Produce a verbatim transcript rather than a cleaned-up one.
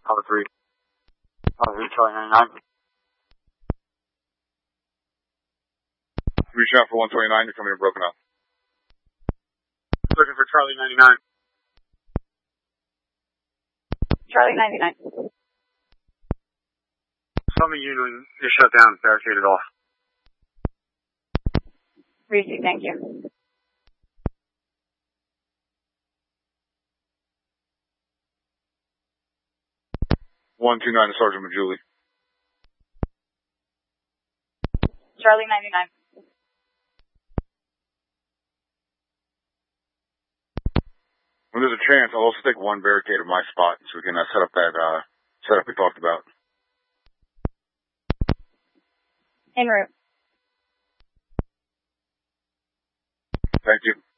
Alpha three. Alpha three, Charlie ninety-nine. Reaching out for one twenty-nine, you're coming in broken up. Looking for Charlie ninety-nine. Charlie ninety-nine. Summit Union is shut down, barricaded off. Receive, thank you. one two nine to Sergeant Majuli. Charlie ninety-nine. When there's a chance, I'll also take one barricade of my spot so we can uh, set up that uh, setup we talked about. En route. Thank you.